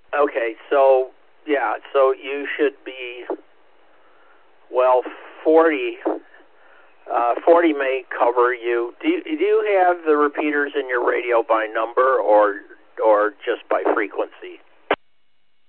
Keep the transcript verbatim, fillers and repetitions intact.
Okay, so yeah, so you should be well forty. Uh, forty may cover you. Do you, do you have the repeaters in your radio by number or or just by frequency?